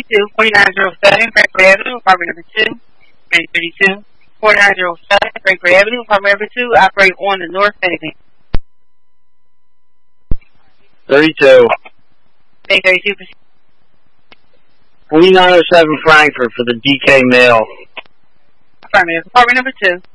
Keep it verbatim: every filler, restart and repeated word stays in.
two, forty-nine oh seven, Frankfurt Avenue, apartment number two, three thirty-two. forty-nine oh seven, Frankfurt Avenue, apartment number two, operate on the north facing. thirty-two. Bay thirty-two. forty-nine oh seven Frankfurt for the D K mail. Affirmative. Apartment number two.